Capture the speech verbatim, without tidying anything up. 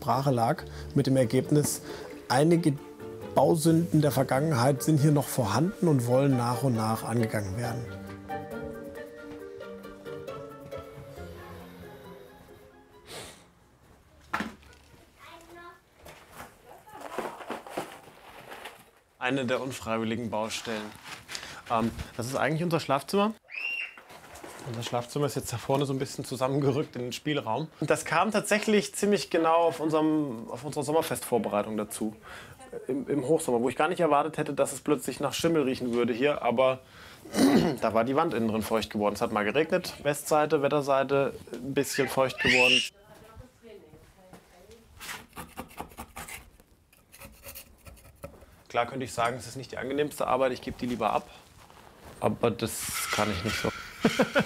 brach lag, mit dem Ergebnis, einige Bausünden der Vergangenheit sind hier noch vorhanden und wollen nach und nach angegangen werden. Eine der unfreiwilligen Baustellen. Ähm, das ist eigentlich unser Schlafzimmer. Unser Schlafzimmer ist jetzt da vorne so ein bisschen zusammengerückt in den Spielraum. Und das kam tatsächlich ziemlich genau auf, unserem, auf unserer Sommerfestvorbereitung dazu. Im, Im Hochsommer, wo ich gar nicht erwartet hätte, dass es plötzlich nach Schimmel riechen würde hier. Aber da war die Wand innen drin feucht geworden. Es hat mal geregnet, Westseite, Wetterseite, ein bisschen feucht geworden. Klar könnte ich sagen, es ist nicht die angenehmste Arbeit, ich gebe die lieber ab. Aber das kann ich nicht so.